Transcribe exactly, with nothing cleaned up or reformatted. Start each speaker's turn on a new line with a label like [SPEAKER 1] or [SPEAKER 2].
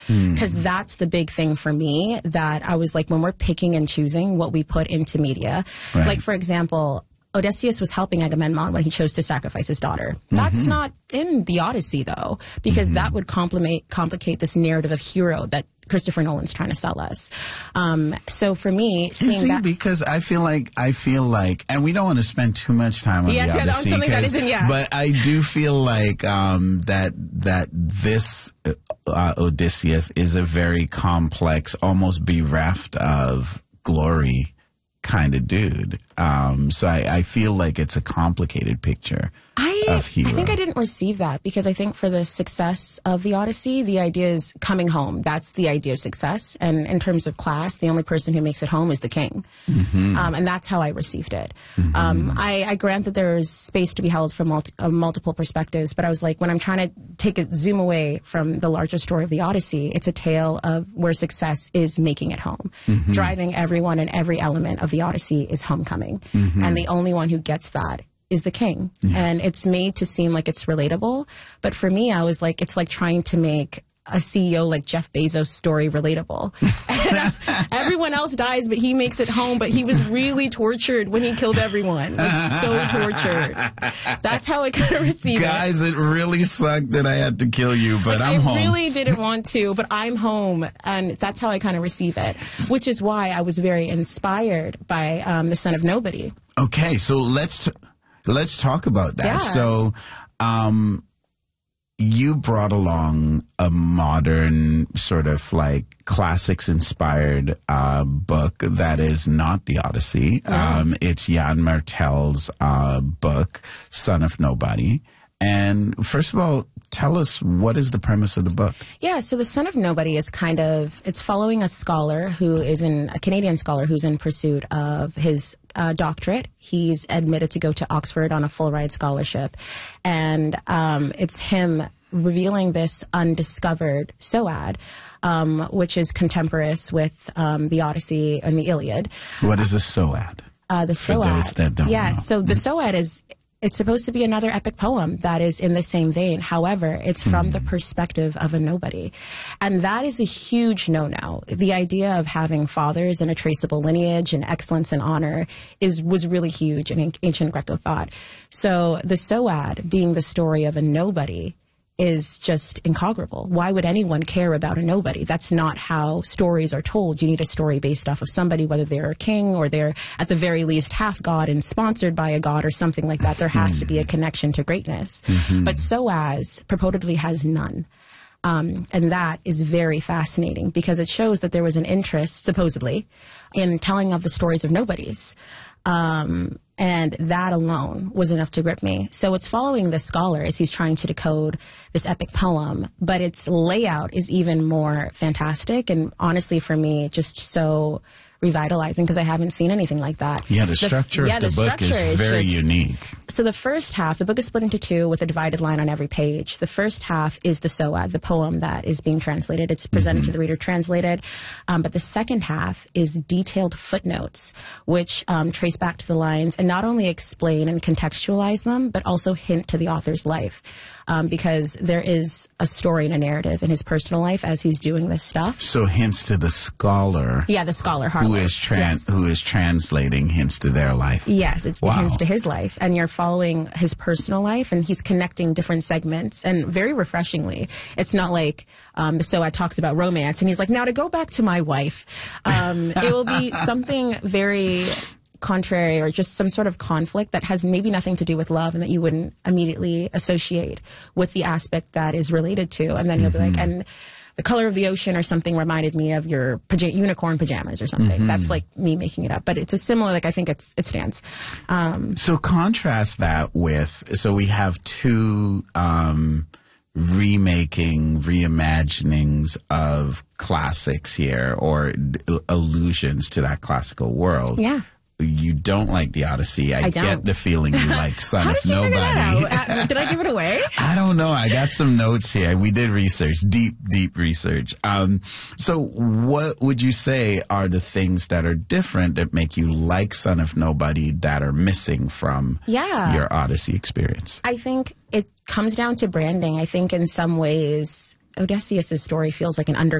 [SPEAKER 1] Because mm. that's the big thing for me, that I was like, when we're picking and choosing what we put into media, right. like, for example, Odysseus was helping Agamemnon when he chose to sacrifice his daughter. That's mm-hmm. not in the Odyssey, though, because mm-hmm. that would complicate complicate this narrative of hero that Christopher Nolan's trying to sell us. Um, so for me, seeing
[SPEAKER 2] you see,
[SPEAKER 1] that,
[SPEAKER 2] because I feel like I feel like, and we don't want to spend too much time on
[SPEAKER 1] yes,
[SPEAKER 2] the Odyssey,
[SPEAKER 1] yeah, something that isn't, yeah.
[SPEAKER 2] but I do feel like um, that that this uh, Odysseus is a very complex, almost bereft of glory kind of dude. Um, so I, I feel like it's a complicated picture
[SPEAKER 1] I,
[SPEAKER 2] of hero.
[SPEAKER 1] I think I didn't receive that, because I think for the success of the Odyssey, the idea is coming home. That's the idea of success. And in terms of class, the only person who makes it home is the king. Mm-hmm. Um, and that's how I received it. Mm-hmm. Um, I, I grant that there is space to be held from multi, uh, multiple perspectives, but I was like, when I'm trying to take a zoom away from the larger story of the Odyssey, it's a tale of where success is making it home. Mm-hmm. Driving everyone and every element of the Odyssey is homecoming. Mm-hmm. And the only one who gets that is the king. Yes. And it's made to seem like it's relatable. But for me, I was like, it's like trying to make a C E O like Jeff Bezos' story relatable. Everyone else dies, but he makes it home. But he was really tortured when he killed everyone. Like, so tortured. That's how I kind of received
[SPEAKER 2] Guys, it. Guys, it really sucked that I had to kill you, but
[SPEAKER 1] like,
[SPEAKER 2] I'm
[SPEAKER 1] I
[SPEAKER 2] home.
[SPEAKER 1] I really didn't want to, but I'm home. And that's how I kind of receive it, which is why I was very inspired by um, The Son of Nobody.
[SPEAKER 2] Okay, so let's... T- Let's talk about that.
[SPEAKER 1] Yeah.
[SPEAKER 2] So, um, you brought along a modern sort of like classics inspired uh, book that is not the Odyssey. Yeah. Um, it's Yann Martel's uh, book, Son of Nobody. And first of all, tell us, what is the premise of the book?
[SPEAKER 1] Yeah, so The Son of Nobody is kind of, it's following a scholar who is in, a Canadian scholar who's in pursuit of his uh, doctorate. He's admitted to go to Oxford on a full ride scholarship. And um, it's him revealing this undiscovered Soad, um, which is contemporaneous with um, the Odyssey and the Iliad.
[SPEAKER 2] What is a Soad?
[SPEAKER 1] Uh, the
[SPEAKER 2] For
[SPEAKER 1] Soad.
[SPEAKER 2] those that don't
[SPEAKER 1] yeah,
[SPEAKER 2] know.
[SPEAKER 1] so the Soad is... It's supposed to be another epic poem that is in the same vein. However, it's from mm. the perspective of a nobody. And that is a huge no-no. The idea of having fathers and a traceable lineage and excellence and honor is was really huge in ancient Greco thought. So the Soad being the story of a nobody is just incongruable. Why would anyone care about a nobody? That's not how stories are told. You need a story based off of somebody, whether they're a king or they're at the very least half god and sponsored by a god or something like that. There has to be a connection to greatness. Mm-hmm. But Soaz purportedly has none. Um, and that is very fascinating because it shows that there was an interest, supposedly, in telling of the stories of nobodies. Um, and that alone was enough to grip me. So it's following the scholar as he's trying to decode this epic poem, but its layout is even more fantastic. And honestly, for me, just so revitalizing because I haven't seen anything like that.
[SPEAKER 2] Yeah, the structure
[SPEAKER 1] the, yeah,
[SPEAKER 2] of the,
[SPEAKER 1] the
[SPEAKER 2] book is,
[SPEAKER 1] is
[SPEAKER 2] very
[SPEAKER 1] just,
[SPEAKER 2] unique.
[SPEAKER 1] So the first half, the book is split into two with a divided line on every page. The first half is the Soad, the poem that is being translated. It's presented mm-hmm. to the reader translated. Um, but the second half is detailed footnotes, which um, trace back to the lines and not only explain and contextualize them, but also hint to the author's life. Um, because there is a story and a narrative in his personal life as he's doing this stuff.
[SPEAKER 2] So hints to the scholar.
[SPEAKER 1] Yeah, the scholar, Harlow.
[SPEAKER 2] Who is, tran-
[SPEAKER 1] yes.
[SPEAKER 2] who is translating hints to their life.
[SPEAKER 1] Yes, it's
[SPEAKER 2] wow.
[SPEAKER 1] it hints to his life. And you're following his personal life, and he's connecting different segments. And very refreshingly, it's not like um, the Soad talks about romance, and he's like, now to go back to my wife. Um, it will be something very contrary or just some sort of conflict that has maybe nothing to do with love and that you wouldn't immediately associate with the aspect that is related to. And then you'll mm-hmm. be like, and the color of the ocean or something reminded me of your paja- unicorn pajamas or something. Mm-hmm. That's like me making it up. But it's a similar, like I think it's it stands. Um,
[SPEAKER 2] so contrast that with, so we have two um, remaking, reimaginings of classics here or d- allusions to that classical world.
[SPEAKER 1] Yeah.
[SPEAKER 2] You don't like the Odyssey. I,
[SPEAKER 1] I don't.
[SPEAKER 2] get the feeling you like Son
[SPEAKER 1] How
[SPEAKER 2] of
[SPEAKER 1] did you
[SPEAKER 2] Nobody.
[SPEAKER 1] figure that out? Uh, did I give it away?
[SPEAKER 2] I don't know. I got some notes here. We did research, deep, deep research. Um, so what would you say are the things that are different that make you like Son of Nobody that are missing from
[SPEAKER 1] yeah.
[SPEAKER 2] your Odyssey experience?
[SPEAKER 1] I think it comes down to branding. I think in some ways Odysseus' story feels like an